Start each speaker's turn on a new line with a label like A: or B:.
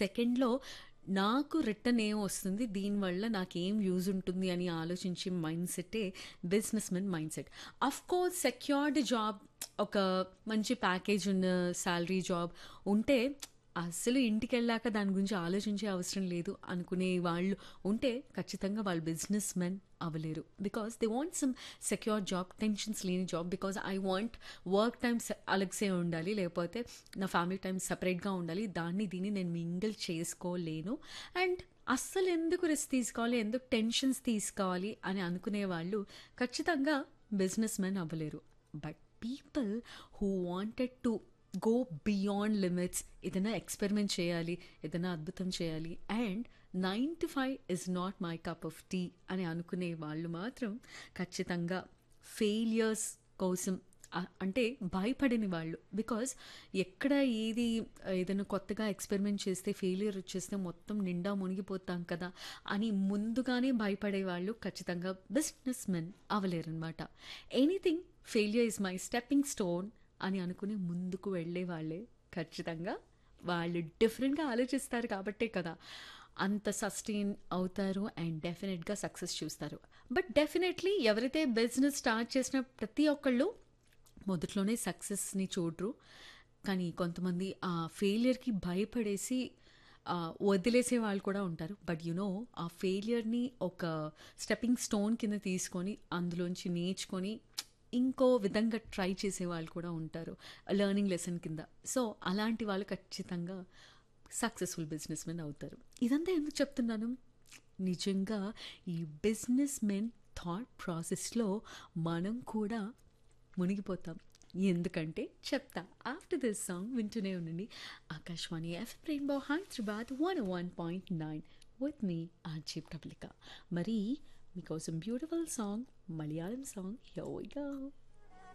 A: సెకండ్‌లో నాకు రిటర్న్ ఏం వస్తుంది? దీనివల్ల నాకేం యూజ్ ఉంటుంది అని ఆలోచించే మైండ్‌సెట్టే business men mindset. Of course secured job, ఒక మంచి ప్యాకేజ్ ఉన్న సాలరీ జాబ్ ఉంటే అస్సలు ఇంటికెళ్ళాక దాని గురించి ఆలోచించే అవసరం లేదు అనుకునే వాళ్ళు ఉంటే ఖచ్చితంగా వాళ్ళు business men అవ్వలేరు. Because they want some secure job, tensions లేని job. Because I want work times అలగ్సే ఉండాలి, లేకపోతే నా ఫ్యామిలీ టైం సపరేట్గా ఉండాలి. దీన్ని నేను మింగిల్ చేసుకోలేను. అండ్ అస్సలు ఎందుకు రిస్క్ తీసుకోవాలి, ఎందుకు టెన్షన్స్ తీసుకోవాలి అని అనుకునే వాళ్ళు ఖచ్చితంగా business men అవ్వలేరు. But people who wanted to go beyond limits, ఏదైనా ఎక్స్పెరిమెంట్ చేయాలి, ఏదైనా అద్భుతం చేయాలి, and 9 to 5 is not my cup of tea అని అనుకునే వాళ్ళు మాత్రం ఖచ్చితంగా ఫెయిలియర్స్ కోసం అంటే భయపడని వాళ్ళు. బికాజ్ ఎక్కడ ఏదైనా కొత్తగా ఎక్స్పెరిమెంట్ చేస్తే ఫెయిలియర్ వచ్చేస్తే మొత్తం నిండా మునిగిపోతాం కదా అని ముందుగానే భయపడే వాళ్ళు ఖచ్చితంగా business men అవ్వలేరనమాట. Anything failure is my stepping stone అని అనుకుని ముందుకు వెళ్ళే వాళ్ళే ఖచ్చితంగా వాళ్ళు డిఫరెంట్గా ఆలోచిస్తారు కాబట్టే కదా అంత సస్టైన్ అవుతారు అండ్ డెఫినెట్గా సక్సెస్ చూస్తారు. బట్ డెఫినెట్లీ ఎవరైతే బిజినెస్ స్టార్ట్ చేసిన ప్రతి ఒక్కళ్ళు మొదట్లోనే సక్సెస్ని చూడరు. కానీ కొంతమంది ఆ ఫెయిలియర్కి భయపడేసి వదిలేసే వాళ్ళు కూడా ఉంటారు. బట్ ఆ ఫెయిలియర్ని ఒక స్టెప్పింగ్ స్టోన్ కింద తీసుకొని అందులోంచి నేర్చుకొని ఇంకో విధంగా ట్రై చేసే వాళ్ళు కూడా ఉంటారు, లెర్నింగ్ లెసన్ కింద. సో అలాంటి వాళ్ళు ఖచ్చితంగా సక్సెస్ఫుల్ బిజినెస్ మెన్ అవుతారు. ఇదంతా ఎందుకు చెప్తున్నాను? నిజంగా ఈ బిజినెస్ మెన్ థాట్ ప్రాసెస్లో మనం కూడా మునిగిపోతాం. ఎందుకంటే చెప్తా ఆఫ్టర్ దిస్ సాంగ్. వింటూనే ఉండండి Akashvani FM rainbow Hyderabad 101.9 with me RJ Prabalika. మరి మీకోసం beautiful song, Malayalam song. Here we go.